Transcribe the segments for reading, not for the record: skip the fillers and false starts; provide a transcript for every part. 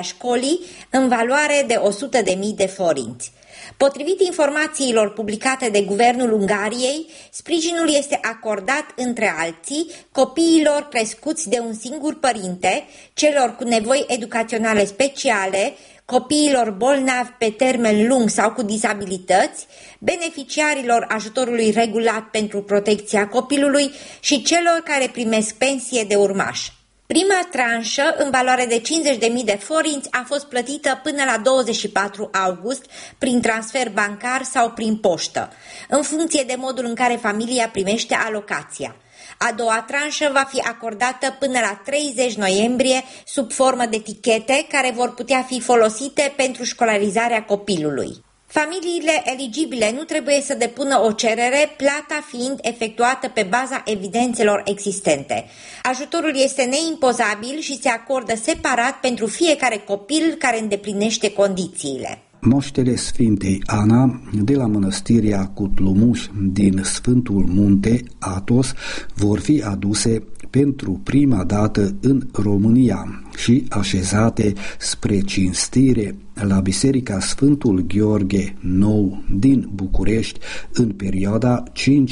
școlii în valoare de 100.000 de forinți. Potrivit informațiilor publicate de Guvernul Ungariei, sprijinul este acordat, între alții, copiilor crescuți de un singur părinte, celor cu nevoi educaționale speciale, copiilor bolnavi pe termen lung sau cu dizabilități, beneficiarilor ajutorului regulat pentru protecția copilului și celor care primesc pensie de urmaș. Prima tranșă, în valoare de 50.000 de forinți, a fost plătită până la 24 august prin transfer bancar sau prin poștă, în funcție de modul în care familia primește alocația. A doua tranșă va fi acordată până la 30 noiembrie sub formă de tichete care vor putea fi folosite pentru școlarizarea copilului. Familiile eligibile nu trebuie să depună o cerere, plata fiind efectuată pe baza evidențelor existente. Ajutorul este neimpozabil și se acordă separat pentru fiecare copil care îndeplinește condițiile. Moștele Sfintei Ana de la mănăstirea Cutlumuș din Sfântul Munte, Athos, vor fi aduse pentru prima dată în România și așezate spre cinstire la Biserica Sfântul Gheorghe Nou din București în perioada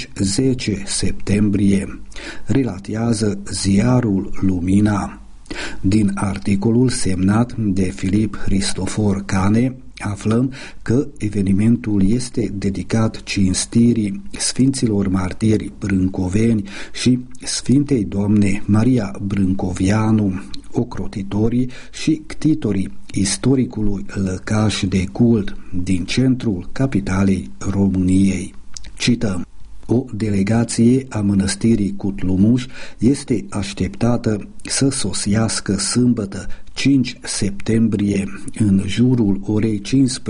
5-10 septembrie, relatează ziarul Lumina. Din articolul semnat de Filip Hristofor Cane, aflăm că evenimentul este dedicat cinstirii Sfinților Martiri Brâncoveni și Sfintei Doamne Maria Brâncovianu, ocrotitorii și ctitorii istoricului lăcaș de cult din centrul capitalei României. Cităm: o delegație a mănăstirii Cutlumuș este așteptată să sosească sâmbătă 5 septembrie în jurul orei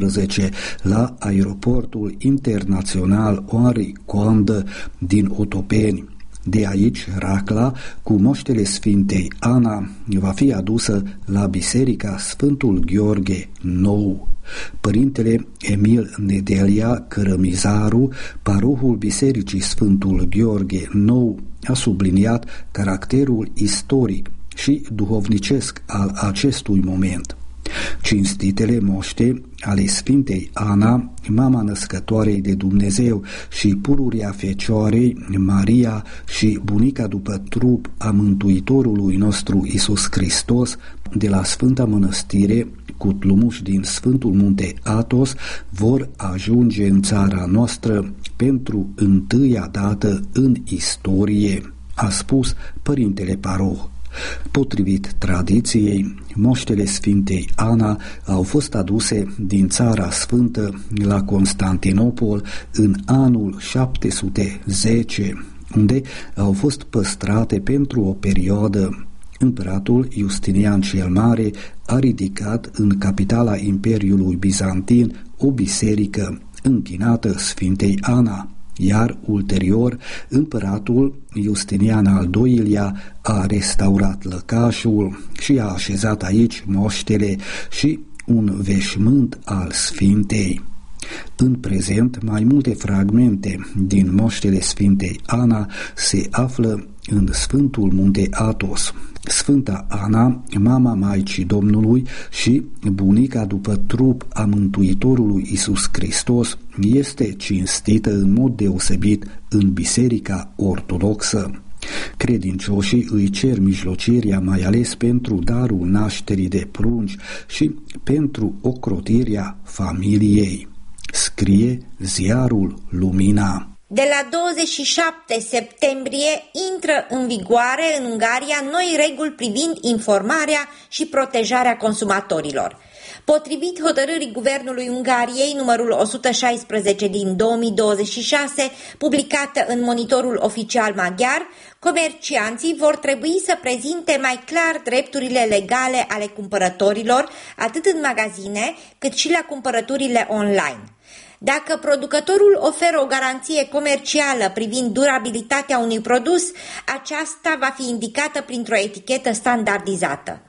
15 la aeroportul internațional Henri Coandă din Otopeni. De aici, racla cu moștele Sfintei Ana va fi adusă la Biserica Sfântul Gheorghe Nou. Părintele Emil Nedelia Cărămizaru, parohul Bisericii Sfântul Gheorghe Nou, a subliniat caracterul istoric și duhovnicesc al acestui moment. Cinstitele moște ale Sfintei Ana, mama născătoarei de Dumnezeu și pururea Fecioarei Maria și bunica după trup a Mântuitorului nostru Iisus Hristos, de la Sfânta Mănăstire Cutlumuș din Sfântul Munte Athos, vor ajunge în țara noastră pentru întâia dată în istorie, a spus părintele paroh. Potrivit tradiției, moștele Sfintei Ana au fost aduse din Țara Sfântă la Constantinopol în anul 710, unde au fost păstrate pentru o perioadă. Împăratul Justinian cel Mare a ridicat în capitala Imperiului Bizantin o biserică închinată Sfintei Ana, iar ulterior împăratul Justinian al II-lea a restaurat lăcașul și a așezat aici moștele și un veșmânt al Sfintei. În prezent, mai multe fragmente din moștele Sfintei Ana se află în Sfântul Munte Athos. Sfânta Ana, mama Maicii Domnului și bunica după trup a Mântuitorului Iisus Hristos, este cinstită în mod deosebit în Biserica Ortodoxă. Credincioșii îi cer mijlocirea mai ales pentru darul nașterii de prunci și pentru ocrotirea familiei. Scrie ziarul Lumina. De la 27 septembrie intră în vigoare în Ungaria noi reguli privind informarea și protejarea consumatorilor. Potrivit hotărârii Guvernului Ungariei numărul 116 din 2026, publicată în Monitorul Oficial Maghiar, comercianții vor trebui să prezinte mai clar drepturile legale ale cumpărătorilor, atât în magazine cât și la cumpărăturile online. Dacă producătorul oferă o garanție comercială privind durabilitatea unui produs, aceasta va fi indicată printr-o etichetă standardizată.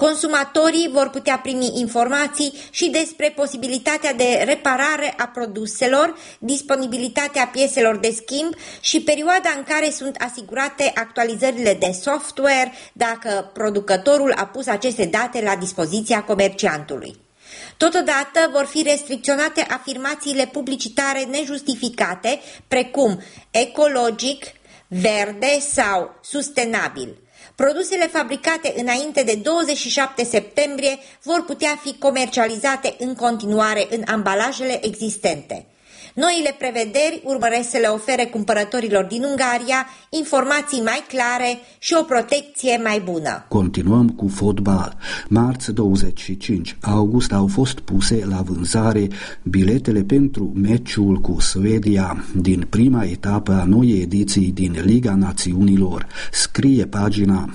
Consumatorii vor putea primi informații și despre posibilitatea de reparare a produselor, disponibilitatea pieselor de schimb și perioada în care sunt asigurate actualizările de software dacă producătorul a pus aceste date la dispoziția comerciantului. Totodată vor fi restricționate afirmațiile publicitare nejustificate, precum ecologic, verde sau sustenabil. Produsele fabricate înainte de 27 septembrie vor putea fi comercializate în continuare în ambalajele existente. Noile prevederi urmăresc să le ofere cumpărătorilor din Ungaria informații mai clare și o protecție mai bună. Continuăm cu fotbal. Marți 25 august au fost puse la vânzare biletele pentru meciul cu Suedia din prima etapă a noii ediții din Liga Națiunilor. Scrie pagina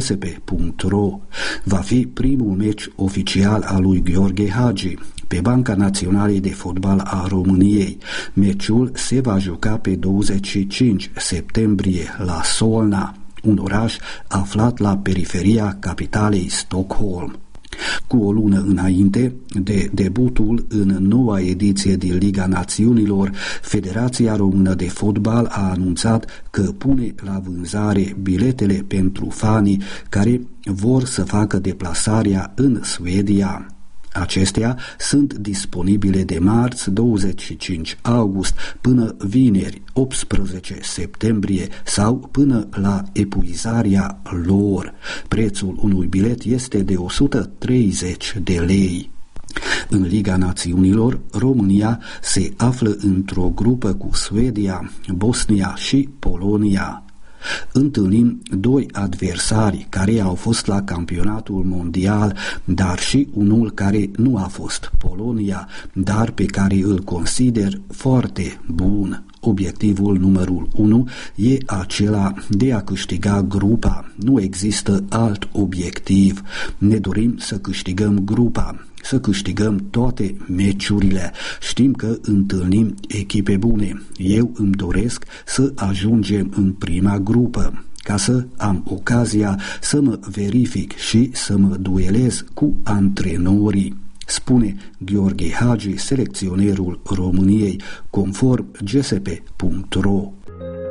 gsp.ro. Va fi primul meci oficial al lui Gheorghe Hagi pe Banca Națională de Fotbal a României. Meciul se va juca pe 25 septembrie la Solna, un oraș aflat la periferia capitalei Stockholm. Cu o lună înainte de debutul în noua ediție din Liga Națiunilor, Federația Română de Fotbal a anunțat că pune la vânzare biletele pentru fanii care vor să facă deplasarea în Suedia. Acestea sunt disponibile de marți 25 august până vineri 18 septembrie sau până la epuizarea lor. Prețul unui bilet este de 130 de lei. În Liga Națiunilor, România se află într-o grupă cu Suedia, Bosnia și Polonia. Întâlnim doi adversari care au fost la campionatul mondial, dar și unul care nu a fost, Polonia, dar pe care îl consider foarte bun. Obiectivul numărul 1 e acela de a câștiga grupa. Nu există alt obiectiv. Ne dorim să câștigăm grupa, să câștigăm toate meciurile. Știm că întâlnim echipe bune. Eu îmi doresc să ajungem în prima grupă, ca să am ocazia să mă verific și să mă duelez cu antrenorii, spune Gheorghe Hagi, selecționerul României, conform gsp.ro.